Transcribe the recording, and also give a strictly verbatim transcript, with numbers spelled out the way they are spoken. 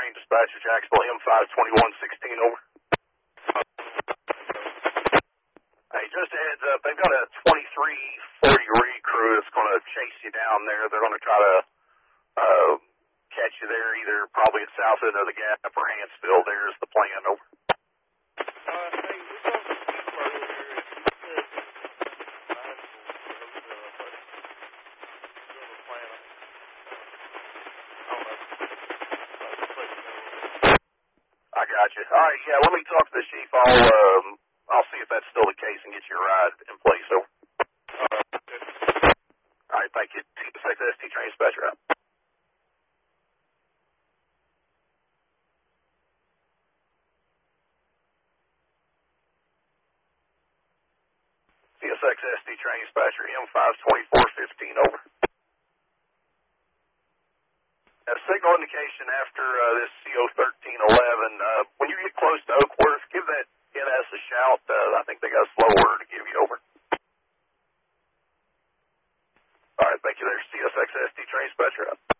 Train Dispatcher, Jacksonville, M five twenty-one sixteen, over. Hey, just a heads up, they've got a twenty-three forty recrew that's going to chase you down there. They're going to try to uh, catch you there, either probably at south end of the Gap or Hansville. There's the plan, over. Uh, hey, we got the chief earlier, and he said that the plan. I got you. All right, yeah, let me talk to the chief. I'll um, I'll see if that's still the case and get you a ride in place. So, all right, thank you. T six S T Train Dispatcher out. C S X S T Train Dispatcher, M five twenty-four fifteen, over. A signal indication after uh, this C O thirteen eleven. Uh, when you get close to Oakworth, give that N S a shout. Uh, I think they got a slow order to give you, over. All right, thank you there, C S X S T Train Dispatcher out.